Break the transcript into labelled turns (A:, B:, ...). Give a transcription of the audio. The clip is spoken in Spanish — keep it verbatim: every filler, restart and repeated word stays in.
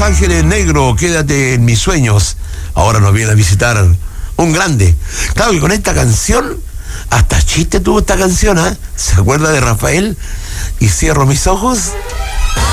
A: Ángeles Negro, quédate en mis sueños. Ahora nos viene a visitar un grande. Claro que con esta canción, hasta chiste tuvo esta canción, ¿eh? ¿Se acuerda de Rafael? Y cierro mis ojos.